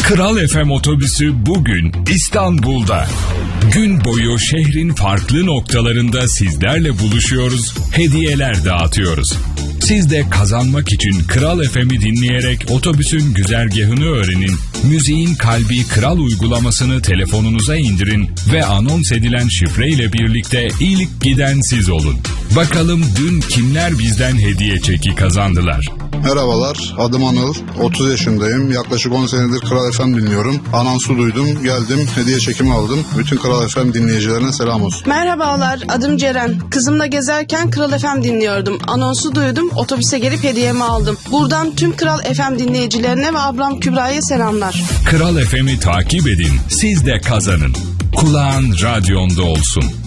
Kral FM otobüsü bugün İstanbul'da. Gün boyu şehrin farklı noktalarında sizlerle buluşuyoruz, hediyeler dağıtıyoruz. Siz de kazanmak için Kral FM'i dinleyerek otobüsün güzergahını öğrenin, müziğin kalbi Kral uygulamasını telefonunuza indirin ve anons edilen şifreyle birlikte ilk giden siz olun. Bakalım dün kimler bizden hediye çeki kazandılar? Merhabalar, adım Anıl, 30 yaşındayım. Yaklaşık 10 senedir Kral FM dinliyorum. Anonsu duydum, geldim, hediye çekimi aldım. Bütün Kral FM dinleyicilerine selam olsun. Merhabalar, adım Ceren. Kızımla gezerken Kral FM dinliyordum. Anonsu duydum, otobüse gelip hediyemi aldım. Buradan tüm Kral FM dinleyicilerine ve ablam Kübra'ya selamlar. Kral FM'i takip edin, siz de kazanın. Kulağın radyonda olsun.